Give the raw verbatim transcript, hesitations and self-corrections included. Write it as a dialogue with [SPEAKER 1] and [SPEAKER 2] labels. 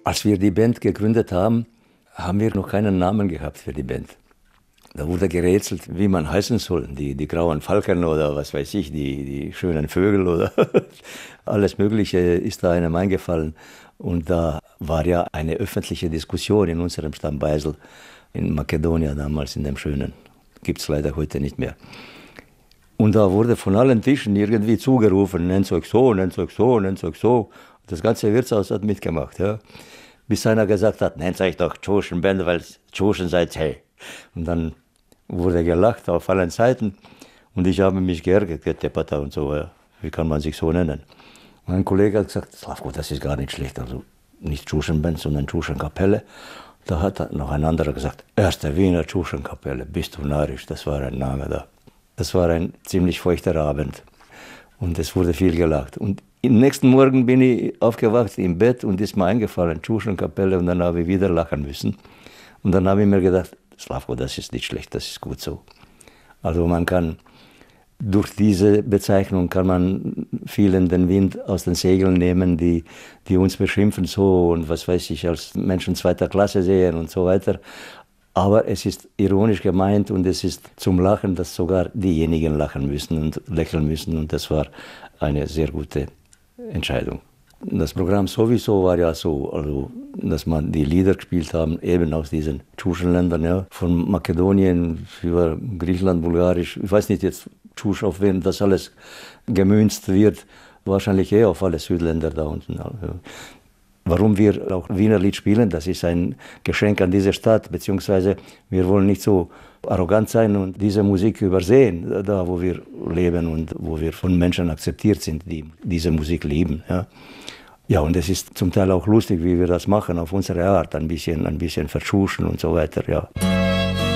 [SPEAKER 1] Als wir die Band gegründet haben, haben wir noch keinen Namen gehabt für die Band. Da wurde gerätselt, wie man heißen soll. Die, die grauen Falken oder was weiß ich, die, die schönen Vögel oder alles Mögliche ist da einem eingefallen. Und da war ja eine öffentliche Diskussion in unserem Stamm Beisel, in Makedonien damals, in dem Schönen. Gibt es leider heute nicht mehr. Und da wurde von allen Tischen irgendwie zugerufen, nennt euch so, nennt euch so, nennt euch so. Das ganze Wirtshaus hat mitgemacht, ja. Bis einer gesagt hat, nennt euch doch Tschuschen Band, weil Tschuschen seid hey. Und dann wurde gelacht auf allen Seiten und ich habe mich geärgert, Tepata und so, ja. Wie kann man sich so nennen? Und ein Kollege hat gesagt, Slavko, das ist gar nicht schlecht, also nicht Tschuschen-Band, sondern Tschuschen-Kapelle. Da hat noch ein anderer gesagt, erste Wiener Tschuschen-Kapelle, bist du narrisch, das war ein Name da. Das war ein ziemlich feuchter Abend und es wurde viel gelacht. Und am nächsten Morgen bin ich aufgewacht im Bett und ist mir eingefallen, Tschuschen-Kapelle, und dann habe ich wieder lachen müssen. Und dann habe ich mir gedacht, Slavko, das ist nicht schlecht, das ist gut so. Also man kann, durch diese Bezeichnung kann man vielen den Wind aus den Segeln nehmen, die, die uns beschimpfen so und was weiß ich, als Menschen zweiter Klasse sehen und so weiter. Aber es ist ironisch gemeint und es ist zum Lachen, dass sogar diejenigen lachen müssen und lächeln müssen. Und das war eine sehr gute Entscheidung. Das Programm sowieso war ja so, also, dass man die Lieder gespielt haben, eben aus diesen Tschuschenländern, ja, von Makedonien über Griechenland, Bulgarisch. Ich weiß nicht jetzt, Tschusch, auf wen das alles gemünzt wird, wahrscheinlich eher auf alle Südländer da unten. Ja. Warum wir auch Wiener Lied spielen, das ist ein Geschenk an diese Stadt, beziehungsweise wir wollen nicht so arrogant sein und diese Musik übersehen, da wo wir leben und wo wir von Menschen akzeptiert sind, die diese Musik lieben. Ja, ja, und es ist zum Teil auch lustig, wie wir das machen, auf unsere Art, ein bisschen, ein bisschen verschuschen und so weiter, ja.